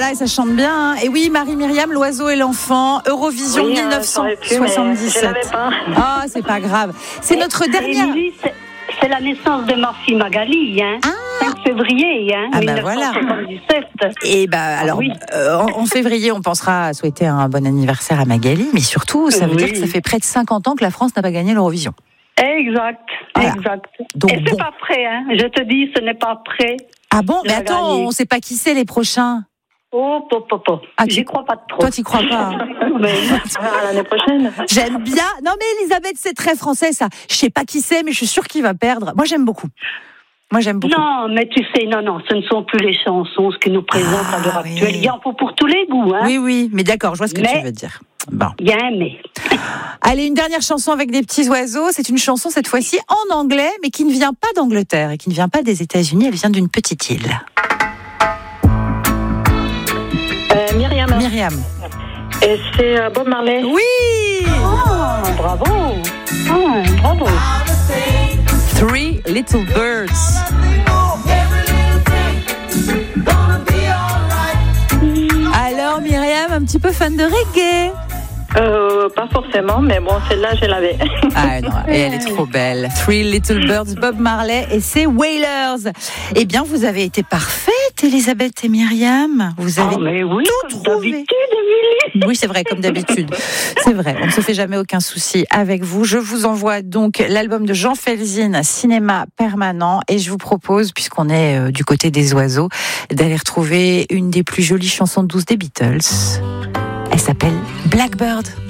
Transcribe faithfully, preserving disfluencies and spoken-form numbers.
là, et ça chante bien. Hein. Et oui, Marie-Myriam, l'oiseau et l'enfant, Eurovision oui, dix-neuf cent soixante-dix-sept. Euh, pas. Ah, c'est pas grave. C'est et, notre dernière. Émilie, c'est, c'est la naissance de ma fille Magali, hein. Ah. cinq février, hein, ah bah dix-neuf cent soixante-dix-sept. Voilà. Et bah alors, oui. euh, en, en février, on pensera à souhaiter un bon anniversaire à Magali, mais surtout, ça veut oui. dire que ça fait près de cinquante ans que la France n'a pas gagné l'Eurovision. Exact, voilà. exact. Donc, et c'est bon. Pas prêt, hein. Je te dis, ce n'est pas prêt. Ah bon? Mais attends, gagner. On ne sait pas qui c'est les prochains. Oh, po, po, po. Ah, j'y crois pas trop. Toi, tu crois pas. Mais l'année prochaine. J'aime bien. Non, mais Elisabeth, c'est très français, ça. Je sais pas qui c'est, mais je suis sûre qu'il va perdre. Moi, j'aime beaucoup. Moi, j'aime beaucoup. Non, mais tu sais, non, non, ce ne sont plus les chansons, ce qui nous présente ah, à l'heure oui. actuelle. Il y en faut pour tous les goûts, hein. Oui, oui, mais d'accord, je vois ce que mais, tu veux dire. Bon. Il y a un mais. Allez, une dernière chanson avec des petits oiseaux. C'est une chanson, cette fois-ci, en anglais, mais qui ne vient pas d'Angleterre et qui ne vient pas des États-Unis. Elle vient d'une petite île. Euh, Myriam. Myriam. Et c'est euh, Bob Marley. Oui. Oh, bravo. Oh, bravo. Three Little Birds. Alors Myriam, un petit peu fan de reggae? Euh, pas forcément, mais bon, celle-là, je l'avais. Ah non, et elle est trop belle. Three Little Birds, Bob Marley et ses Wailers. Eh bien, vous avez été parfaites, Elisabeth et Myriam. Vous avez oh, mais oui, tout comme trouvé. D'habitude, Émilie. Oui, c'est vrai, comme d'habitude. C'est vrai, on ne se fait jamais aucun souci avec vous. Je vous envoie donc l'album de Jean Felzin, Cinéma Permanent, et je vous propose, puisqu'on est euh, du côté des oiseaux, d'aller retrouver une des plus jolies chansons douces des Beatles. Elle s'appelle Blackbird.